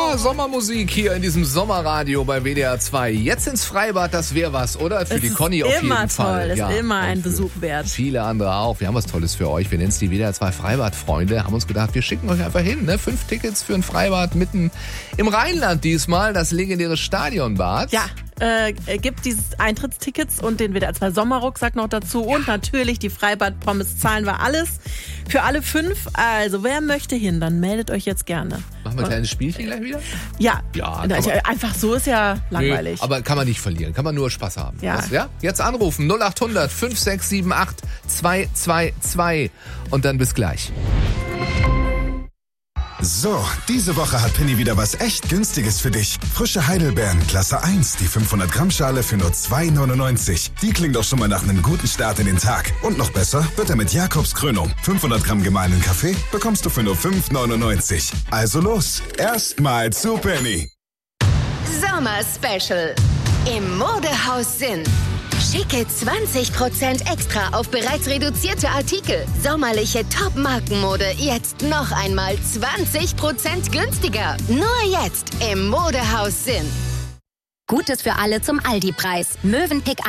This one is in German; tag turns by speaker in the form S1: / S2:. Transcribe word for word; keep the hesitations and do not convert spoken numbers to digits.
S1: Ja, Sommermusik hier in diesem Sommerradio bei W D R zwei. Jetzt ins Freibad, das wäre was, oder? Für
S2: es
S1: die Conny auf jeden
S2: Fall.
S1: Fall.
S2: Das
S1: ja,
S2: ist immer ein
S1: für
S2: Besuch wert.
S1: Viele andere auch. Wir haben was Tolles für euch. Wir nennen es die W D R zwei Freibad-Freunde. Haben uns gedacht, wir schicken euch einfach hin. Ne? Fünf Tickets für ein Freibad mitten im Rheinland diesmal. Das legendäre Stadionbad.
S2: Ja. Äh, gibt dieses Eintrittstickets und den W D R zwei Sommerrucksack noch dazu und natürlich die Freibad-Pommes zahlen wir alles für alle fünf. Also wer möchte hin, dann meldet euch jetzt gerne.
S1: Machen wir ein kleines Spielchen gleich wieder?
S2: Ja,
S1: ja
S2: Na, ich, einfach so ist ja langweilig.
S1: Nö, aber kann man nicht verlieren, kann man nur Spaß haben.
S2: Ja.
S1: Was, ja? Jetzt anrufen null acht hundert fünf sechs sieben acht zwei zwei zwei und dann bis gleich.
S3: So, diese Woche hat Penny wieder was echt Günstiges für dich. Frische Heidelbeeren, Klasse eins, die fünfhundert Gramm Schale für nur zwei neunundneunzig. Die klingt doch schon mal nach einem guten Start in den Tag. Und noch besser wird er mit Jakobs Krönung. fünfhundert Gramm gemahlenen Kaffee bekommst du für nur fünf neunundneunzig. Also los, erstmal zu Penny.
S4: Sommer Special im Modehaus Sinn. Schicke zwanzig Prozent extra auf bereits reduzierte Artikel. Sommerliche Top-Markenmode jetzt noch einmal zwanzig Prozent günstiger. Nur jetzt im Modehaus Sinn.
S5: Gutes für alle zum Aldi-Preis. Mövenpick